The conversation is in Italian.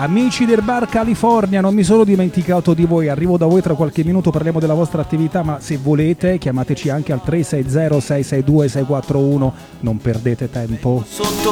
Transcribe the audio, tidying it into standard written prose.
Amici del bar California, non mi sono dimenticato di voi, arrivo da voi tra qualche minuto, parliamo della vostra attività, ma se volete chiamateci anche al 360 662 641, non perdete tempo. Sotto